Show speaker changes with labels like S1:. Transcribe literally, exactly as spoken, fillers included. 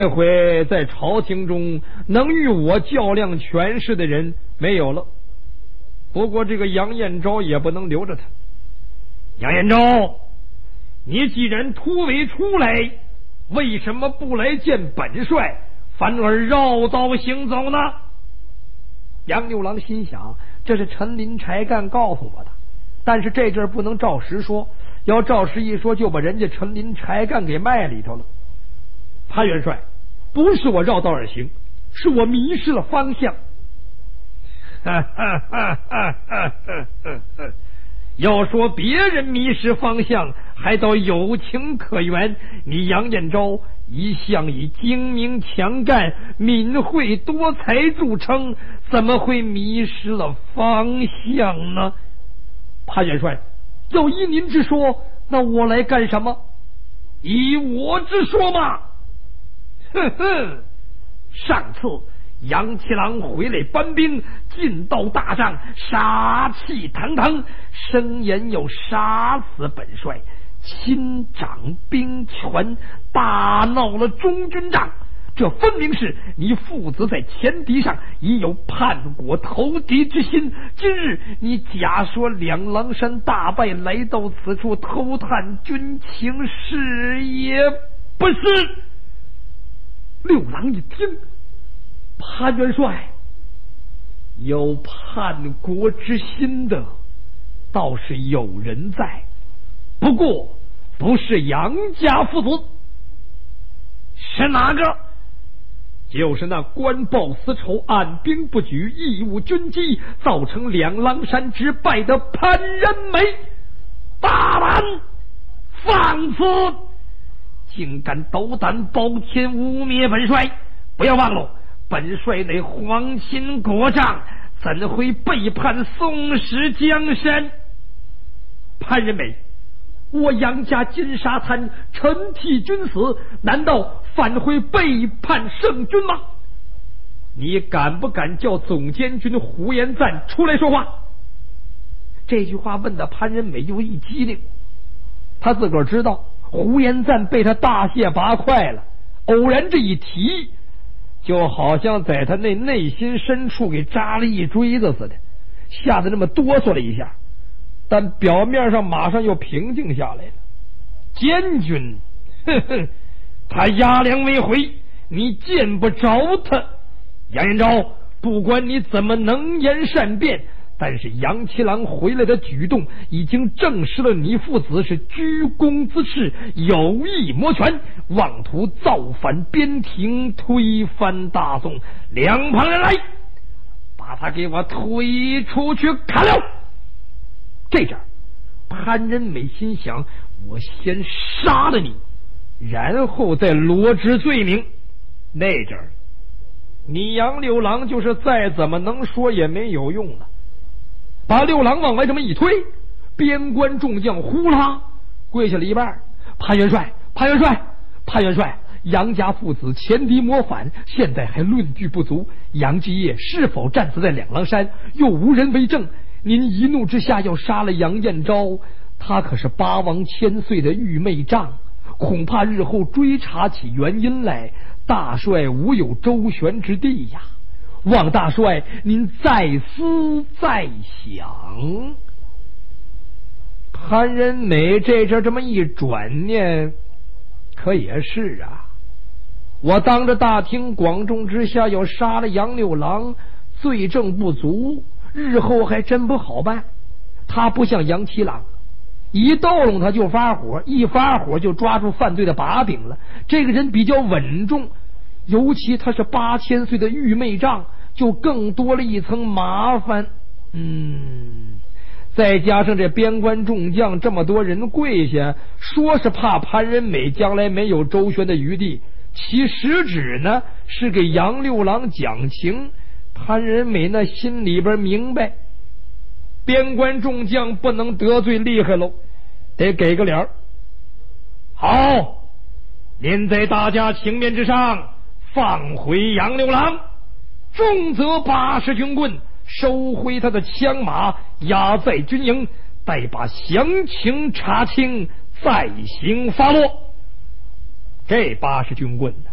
S1: 这回在朝廷中能与我较量权势的人没有了。不过这个杨彦昭也不能留着他。杨彦昭，你既然突围出来，为什么不来见本帅，反而绕道行走呢？杨六郎心想，这是陈林柴干告诉我的，但是这阵儿不能照实说，要照实一说就把人家陈林柴干给卖里头了。潘元帅，不是我绕道而行，是我迷失了方向。要说别人迷失方向还倒有情可原，你杨彦昭一向以精明强干、敏慧多才著称，怎么会迷失了方向呢？潘元帅，要依您之说，那我来干什么？依我之说嘛。哼哼，上次杨七郎回来搬兵，进到大帐，杀气腾腾，声言要杀死本帅，亲掌兵权，大闹了中军帐。这分明是你父子在前敌上已有叛国投敌之心。今日你假说两狼山大败，来到此处偷探军情，是也不是？六郎一听，潘元帅，有叛国之心的倒是有人在，不过不是杨家父子。是哪个？就是那官报私仇、按兵不举、义务军机，造成两狼山之败的潘仁美。大胆放肆，竟敢斗胆包天污蔑本帅！不要忘了，本帅乃皇亲国丈，怎会背叛宋史江山？潘仁美，我杨家金沙滩臣替君死，难道反会背叛圣君吗？你敢不敢叫总监军胡延赞出来说话？这句话问的潘仁美又一激灵，他自个儿知道胡延赞被他大卸八块了，偶然这一提，就好像在他那内心深处给扎了一锥子似的，吓得那么哆嗦了一下，但表面上马上又平静下来了。监军，哼哼，他押粮未回，你见不着他。杨延昭，不管你怎么能言善辩，但是杨七郎回来的举动已经证实了你父子是居功自恃，有意谋权，妄图造反边庭，推翻大宋。两旁人来，把他给我推出去砍了。这阵潘仁美心想，我先杀了你，然后再罗织罪名。那阵儿你杨六郎就是再怎么能说也没有用了。把六郎往外这么一推，边关众将呼啦跪下了一半。潘元帅，潘元帅，潘元帅，杨家父子前敌谋反，现在还论据不足，杨继业是否战死在两狼山，又无人为证。您一怒之下要杀了杨彦昭，他可是八王千岁的御妹丈，恐怕日后追查起原因来，大帅无有周旋之地呀。望大帅您再思再想。潘仁美这阵这么一转念，可也是啊，我当着大庭广众之下要杀了杨六郎，罪证不足，日后还真不好办。他不像杨七郎，一逗弄他就发火，一发火就抓住犯罪的把柄了。这个人比较稳重，尤其他是八千岁的御妹丈，就更多了一层麻烦。嗯，再加上这边关众将这么多人跪下，说是怕潘仁美将来没有周旋的余地，其实指呢是给杨六郎讲情。潘仁美那心里边明白，边关众将不能得罪厉害喽，得给个脸儿。好，您在大家情面之上放回杨六郎，重则八十军棍，收回他的枪马，押在军营，待把详情查清，再行发落。这八十军棍呢，